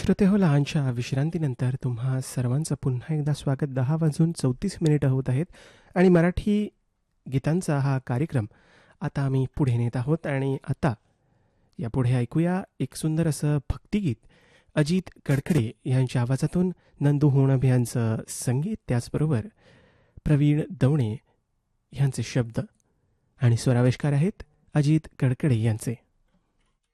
श्रोते हो, लहानशा विश्रांतीनंतर तुम्हा सर्वांचं पुन्हा एकदा स्वागत. 10 वाजून 34 मिनिटं होत आहेत आणि मराठी गीतांचा हा कार्यक्रम आता आम्ही पुढे नेत आहोत. आणि आता यापुढे ऐकूया एक सुंदर असं भक्तिगीत. अजित कडकडे यांच्या आवाजातून नंदू होणब यांचं संगीत, त्याचबरोबर प्रवीण दवणे यांचे शब्द आणि स्वराविष्कार आहेत अजित कडकडे यांचे.